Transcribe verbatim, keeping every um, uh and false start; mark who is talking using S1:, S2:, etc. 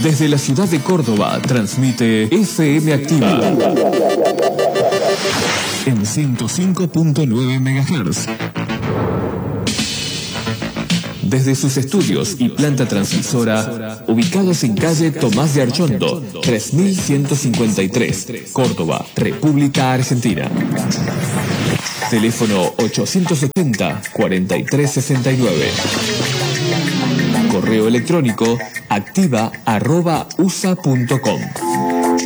S1: Desde la ciudad de Córdoba transmite F M Activa en ciento cinco punto nueve megahertz. Desde sus estudios y planta transmisora, ubicados en calle Tomás de Archondo, tres mil ciento cincuenta y tres, Córdoba, República Argentina. Teléfono ochocientos setenta, cuarenta y tres sesenta y nueve. Correo electrónico activa arroba usa punto com.